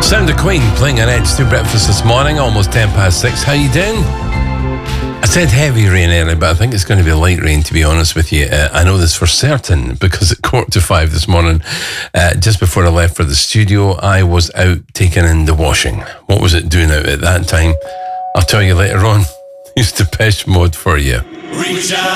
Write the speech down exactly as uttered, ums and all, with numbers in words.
Sound of Queen playing an Edge to breakfast this morning, almost ten past six. How you doing? I said heavy rain earlier, but I think it's going to be light rain, to be honest with you. Uh, I know this for certain because at quarter to five this morning, uh, just before I left for the studio, I was out taking in the washing. What was it doing out at that time? I'll tell you later on. Here's Depeche Mode for you. Reach out.